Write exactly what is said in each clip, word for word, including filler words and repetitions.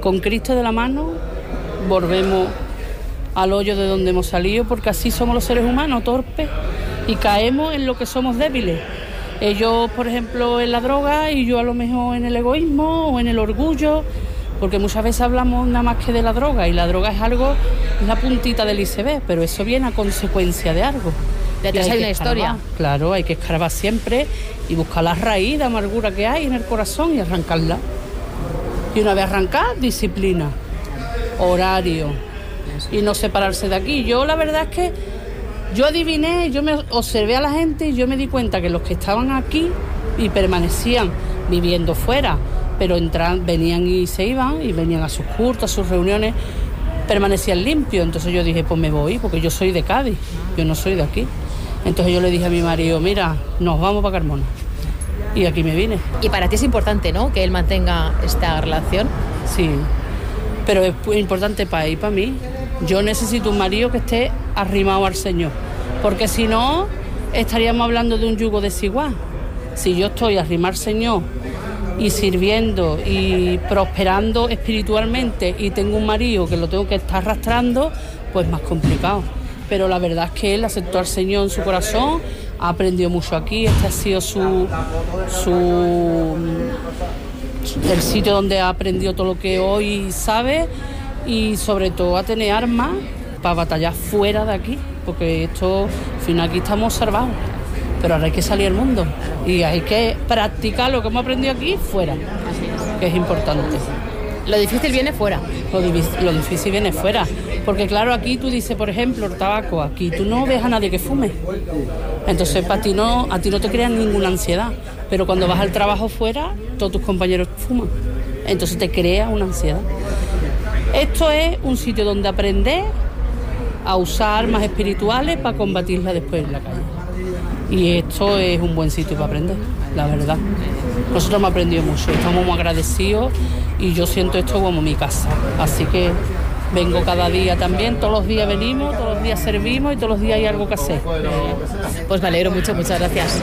con Cristo de la mano volvemos al hoyo de donde hemos salido, porque así somos los seres humanos, torpes, y caemos en lo que somos débiles. Ellos, por ejemplo, en la droga y yo a lo mejor en el egoísmo o en el orgullo, porque muchas veces hablamos nada más que de la droga, y la droga es algo, es la puntita del iceberg, pero eso viene a consecuencia de algo. Detrás hay una historia. Claro, hay que escarbar siempre y buscar la raíz de amargura que hay en el corazón y arrancarla. Y una vez arrancada, disciplina, horario y no separarse de aquí. Yo la verdad es que yo adiviné, yo me observé a la gente y yo me di cuenta que los que estaban aquí y permanecían viviendo fuera, pero entran, venían y se iban, y venían a sus cultos, a sus reuniones, permanecían limpios. Entonces yo dije, pues me voy, porque yo soy de Cádiz, yo no soy de aquí. Entonces yo le dije a mi marido, mira, nos vamos para Carmona. Y aquí me vine. Y para ti es importante, ¿no?, que él mantenga esta relación. Sí, pero es muy importante para él y para mí. Yo necesito un marido que esté arrimado al Señor, porque si no, estaríamos hablando de un yugo desigual. Si yo estoy arrimado al Señor y sirviendo y prosperando espiritualmente y tengo un marido que lo tengo que estar arrastrando, pues más complicado. Pero la verdad es que él aceptó al Señor en su corazón, ha aprendido mucho aquí, este ha sido su, su el sitio donde ha aprendido todo lo que hoy sabe, y sobre todo a tener armas para batallar fuera de aquí, porque esto, al final aquí estamos salvados, pero ahora hay que salir al mundo y hay que practicar lo que hemos aprendido aquí fuera, que es importante. Lo difícil viene fuera. Lo, lo difícil viene fuera, porque claro, aquí tú dices, por ejemplo, el tabaco, aquí tú no ves a nadie que fume, entonces para ti no, a ti no te crean ninguna ansiedad, pero cuando vas al trabajo fuera, todos tus compañeros fuman, entonces te crea una ansiedad. Esto es un sitio donde aprender a usar armas espirituales para combatirla después en la calle. Y esto es un buen sitio para aprender, la verdad. Nosotros hemos aprendido mucho, estamos muy agradecidos y yo siento esto como mi casa. Así que vengo cada día también, todos los días venimos, todos los días servimos y todos los días hay algo que hacer. Pues me alegro mucho, muchas gracias.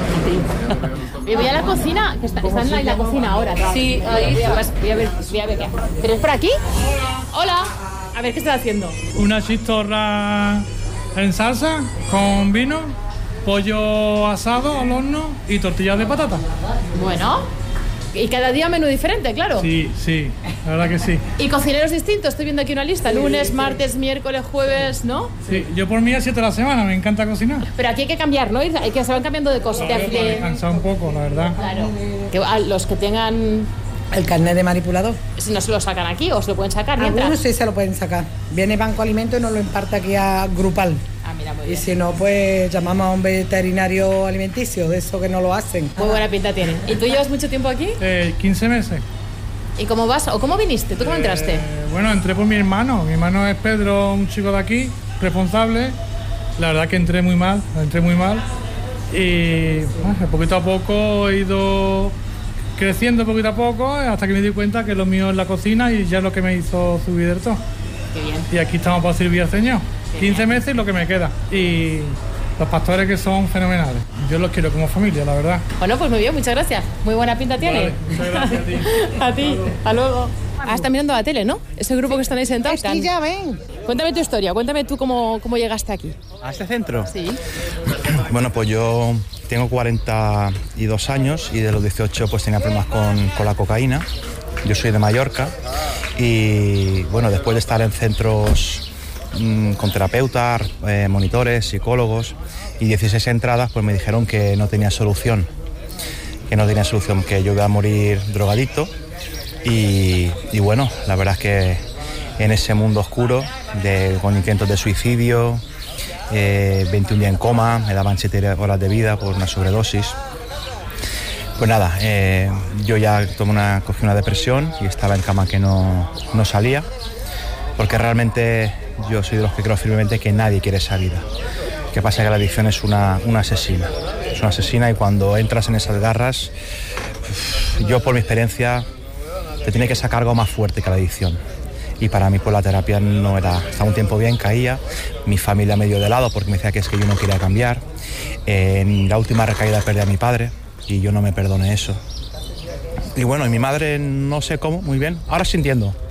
Y voy a la cocina, que está, está en la, en la cocina ahora. Sí, ahí. Voy a, voy a ver, voy a ver qué. ¿Pero es por aquí? Hola. A ver, ¿qué estás haciendo? Una chistorra en salsa con vino, pollo asado al horno y tortillas de patata. Bueno, y cada día menú diferente, claro. Sí, sí, la verdad que sí. ¿Y cocineros distintos? Estoy viendo aquí una lista. Lunes, martes, miércoles, jueves, ¿no? Sí, yo por mí a siete de la semana, me encanta cocinar. Pero aquí hay que cambiar, ¿no? Hay que se van cambiando de cosas. Claro, para descansar un poco, la verdad. Claro. Que a los que tengan el carnet de manipulador, si no se lo sacan aquí o se lo pueden sacar mientras. Algunos sí se lo pueden sacar. Viene Banco Alimento y nos lo imparte aquí a Grupal. Ah, mira, muy y bien. si no, pues llamamos a un veterinario alimenticio, de eso que no lo hacen. Muy buena pinta tienen. ¿Y tú llevas mucho tiempo aquí? Eh, quince meses. ¿Y cómo vas? ¿O cómo viniste? ¿Tú cómo entraste? Eh, bueno, entré por mi hermano. Mi hermano es Pedro, un chico de aquí, responsable. La verdad que entré muy mal, entré muy mal. Y bueno, poquito a poco he ido creciendo poquito a poco hasta que me di cuenta que lo mío es la cocina y ya es lo que me hizo subir del todo. Qué bien. Y aquí estamos para servir al Señor. quince meses y lo que me queda. Y los pastores que son fenomenales. Yo los quiero como familia, la verdad. Bueno, pues muy bien, muchas gracias. Muy buena pinta tiene. Vale, muchas gracias a ti. A ti, hasta luego. Ah, están mirando la tele, ¿no? Ese grupo que están ahí sentados. Aquí ya ven. Cuéntame tu historia, cuéntame tú cómo, cómo llegaste aquí. ¿A este centro? Sí. Bueno, pues yo tengo cuarenta y dos años y de los dieciocho pues tenía problemas con, con la cocaína. Yo soy de Mallorca y bueno, después de estar en centros mmm, con terapeutas, eh, monitores, psicólogos y dieciséis entradas, pues me dijeron que no tenía solución, que no tenía solución, que yo iba a morir drogadicto y, y bueno, la verdad es que en ese mundo oscuro, de, con intentos de suicidio, eh, veintiún días en coma, me daban siete horas de vida por una sobredosis. Pues nada, eh, yo ya tomé una, cogí una depresión y estaba en cama que no, no salía, porque realmente yo soy de los que creo firmemente que nadie quiere esa vida. Lo que pasa es que la adicción es una, una asesina, es una asesina y cuando entras en esas garras, yo por mi experiencia, te tiene que sacar algo más fuerte que la adicción. Y para mí pues la terapia no era, estaba un tiempo bien, caía, mi familia me dio de lado porque me decía que es que yo no quería cambiar. En la última recaída perdí a mi padre y yo no me perdoné eso. Y bueno, y mi madre no sé cómo, muy bien, ahora sí entiendo.